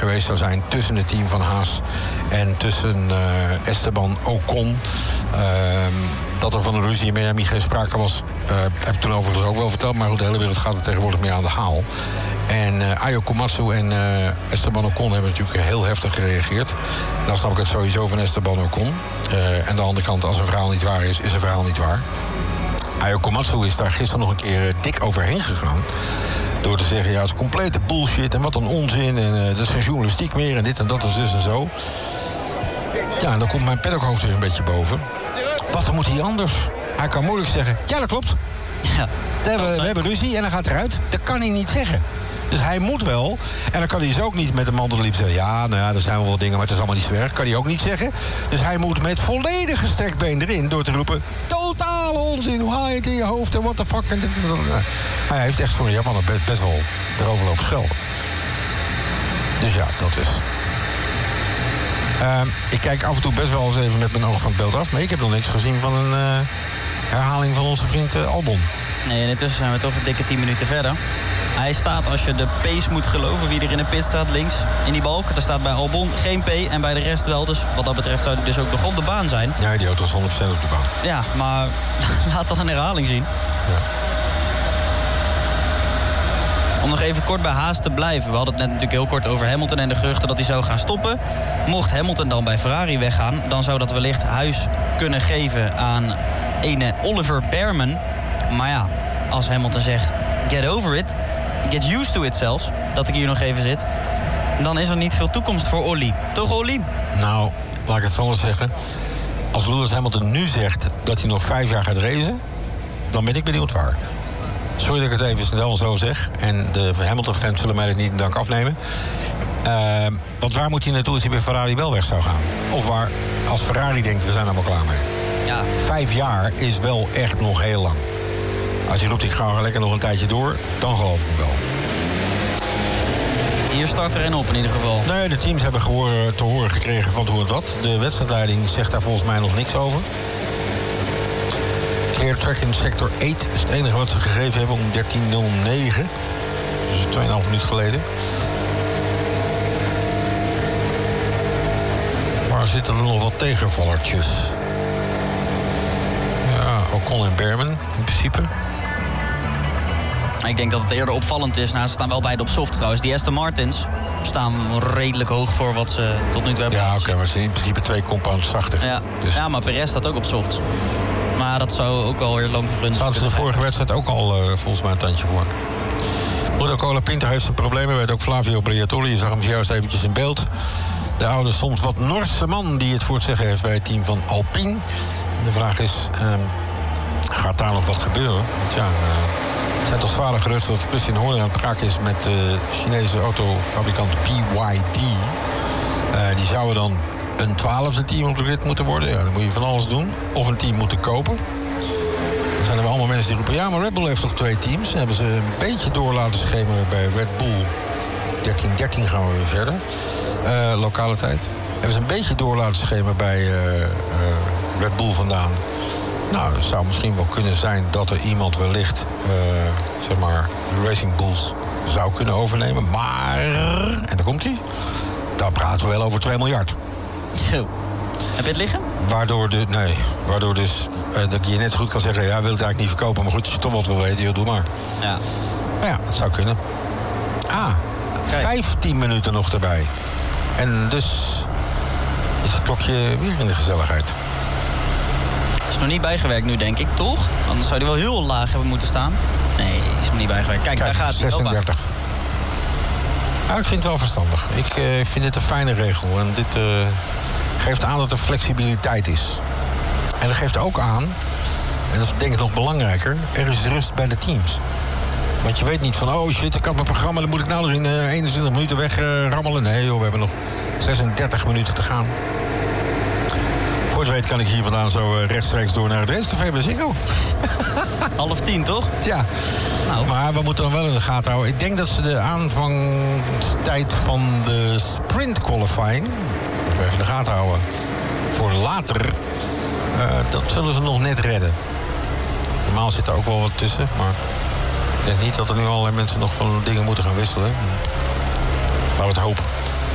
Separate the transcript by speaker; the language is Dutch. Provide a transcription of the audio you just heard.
Speaker 1: geweest zou zijn tussen het team van Haas en tussen Esteban Ocon. Dat er van een ruzie in Miami geen sprake was, heb ik toen overigens ook wel verteld. Maar goed, de hele wereld gaat er tegenwoordig mee aan de haal. En Ayo Komatsu en Esteban Ocon hebben natuurlijk heel heftig gereageerd. Dan snap ik het sowieso van Esteban Ocon. En de andere kant, als een verhaal niet waar is, is een verhaal niet waar. Ayo Komatsu is daar gisteren nog een keer dik overheen gegaan. Door te zeggen, ja, het is complete bullshit en wat een onzin. En dat is geen journalistiek meer en dit en dat en zus en zo. Ja, en dan komt mijn paddockhoofd weer een beetje boven. Wat, dan moet hij anders? Hij kan moeilijk zeggen, ja, dat klopt.
Speaker 2: Ja,
Speaker 1: we hebben ruzie en dan gaat het eruit. Dat kan hij niet zeggen. Dus hij moet wel. En dan kan hij dus ook niet met de mantellief zeggen, ja, nou ja, er zijn wel wat dingen, maar het is allemaal niet zo erg. Kan hij ook niet zeggen. Dus hij moet met volledig gestrekt been erin door te roepen, totale onzin, hoe haal je het in je hoofd en what the fuck. En hij heeft echt voor een Japaner best wel erover lopen schelden. Dus ja, dat is. Ik kijk af en toe best wel eens even met mijn oog van het beeld af. Maar ik heb nog niks gezien van een herhaling van onze vriend Albon.
Speaker 2: Nee, en intussen zijn we toch een dikke 10 minuten verder. Hij staat, als je de pace moet geloven, wie er in de pit staat, links in die balk. Er staat bij Albon geen P en bij de rest wel. Dus wat dat betreft zou hij dus ook nog op de baan zijn.
Speaker 1: Ja, die auto is 100% op de baan.
Speaker 2: Ja, maar laat dan een herhaling zien.
Speaker 1: Ja.
Speaker 2: Om nog even kort bij Haas te blijven. We hadden het net natuurlijk heel kort over Hamilton en de geruchten dat hij zou gaan stoppen. Mocht Hamilton dan bij Ferrari weggaan, dan zou dat wellicht huis kunnen geven aan ene Oliver Bearman. Maar ja, als Hamilton zegt, get over it, get used to it zelfs, dat ik hier nog even zit, dan is er niet veel toekomst voor Ollie. Toch, Ollie?
Speaker 1: Nou, laat ik het zo eens zeggen. Als Lewis Hamilton nu zegt dat hij nog 5 jaar gaat racen, dan ben ik benieuwd waar. Sorry dat ik het even snel zo zeg. En de Hamilton-fans zullen mij dat niet in dank afnemen. Want waar moet hij naartoe als hij bij Ferrari wel weg zou gaan? Of waar, als Ferrari denkt, we zijn allemaal klaar mee.
Speaker 2: Ja.
Speaker 1: 5 jaar is wel echt nog heel lang. Als je roept, ik ga lekker nog een tijdje door, dan geloof ik hem wel.
Speaker 2: Hier start er een op in ieder geval.
Speaker 1: Nee, de teams hebben te horen gekregen van hoe het wat. De wedstrijdleiding zegt daar volgens mij nog niks over. Clear track in sector 8 is het enige wat ze gegeven hebben om 13.09. Dus 2,5 minuten geleden. Maar zitten er nog wat tegenvallertjes? Ja, Ocon en Bearman in principe.
Speaker 2: Ik denk dat het eerder opvallend is. Nou, ze staan wel beide op soft trouwens. Die Aston Martins staan redelijk hoog voor wat ze tot nu toe hebben.
Speaker 1: Ja, oké, maar ze zijn in principe 2 compounds zachter.
Speaker 2: Ja, dus. Ja, maar Perez staat ook op soft. Maar dat zou ook wel weer lang gunstig
Speaker 1: staat ze de vorige wedstrijd ook al volgens mij een tandje voor. Bruno Colapinto heeft zijn problemen. Weet ook Flavio Briatore. Je zag hem juist eventjes in beeld. De oude, soms wat Norse man die het voor het zeggen heeft bij het team van Alpine. De vraag is, gaat daar nog wat gebeuren? Want ja, er zijn toch zware geruchten dat Christian Horner aan het praten is met de Chinese autofabrikant BYD. Die zouden dan een 12e team op de grid moeten worden. Ja, dan moet je van alles doen. Of een team moeten kopen. Dan zijn er allemaal mensen die roepen, ja, maar Red Bull heeft toch 2 teams. Dan hebben ze een beetje door laten schemeren bij Red Bull. 13:13 gaan we weer verder. Lokale tijd. Hebben ze een beetje door laten schemeren bij Red Bull vandaan. Nou, het zou misschien wel kunnen zijn dat er iemand wellicht, zeg maar, de Racing Bulls zou kunnen overnemen. Maar, en daar komt hij, dan praten we wel over 2 miljard.
Speaker 2: Zo. Heb je het liggen?
Speaker 1: Waardoor dus dat je net zo goed kan zeggen, ja, wil het eigenlijk niet verkopen, maar goed, als je toch wat wil weten, joh, doe maar.
Speaker 2: Ja.
Speaker 1: Maar ja, dat zou kunnen. Kijk. 15 minuten nog erbij. En dus is het klokje weer in de gezelligheid.
Speaker 2: Is nog niet bijgewerkt nu, denk ik, toch? Anders zou hij wel heel laag hebben moeten staan. Nee, is nog niet bijgewerkt. Kijk, daar gaat hij.
Speaker 1: 36. Ja, ik vind het wel verstandig. Ik vind dit een fijne regel. En dit geeft aan dat er flexibiliteit is. En dat geeft ook aan, en dat is denk ik nog belangrijker, er is rust bij de teams. Want je weet niet van, oh shit, ik had mijn programma, dan moet ik nou nog in 21 minuten wegrammelen. Nee joh, we hebben nog 36 minuten te gaan. Voor het weet kan ik hier vandaan zo rechtstreeks door naar het racecafé bij Ziggo.
Speaker 2: 9:30, toch?
Speaker 1: Ja. Nou. Maar we moeten dan wel in de gaten houden. Ik denk dat ze de aanvangstijd van de sprint qualifying, moeten we even in de gaten houden, voor later, dat zullen ze nog net redden. Normaal zit er ook wel wat tussen, maar ik denk niet dat er nu allerlei mensen nog van dingen moeten gaan wisselen. Laten we het hopen.